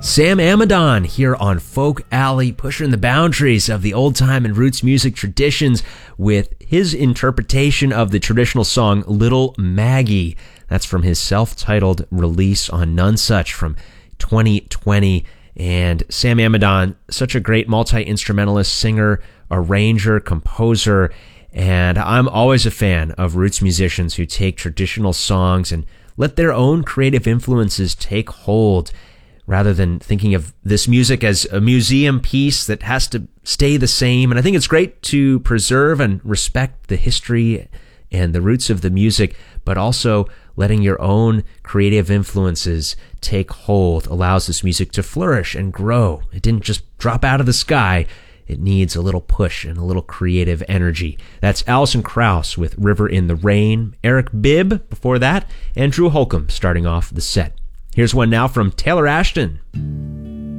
Sam Amidon here on Folk Alley, pushing the boundaries of the old-time and roots music traditions with his interpretation of the traditional song Little Maggie. That's from his self-titled release on Nonesuch from 2020. And Sam Amidon, such a great multi-instrumentalist, singer, arranger, composer, and I'm always a fan of roots musicians who take traditional songs and let their own creative influences take hold, rather than thinking of this music as a museum piece that has to stay the same. And I think it's great to preserve and respect the history and the roots of the music, but also letting your own creative influences take hold allows this music to flourish and grow. It didn't just drop out of the sky. It needs a little push and a little creative energy. That's Alison Krauss with River in the Rain, Eric Bibb before that, and Drew Holcomb starting off the set. Here's one now from Taylor Ashton.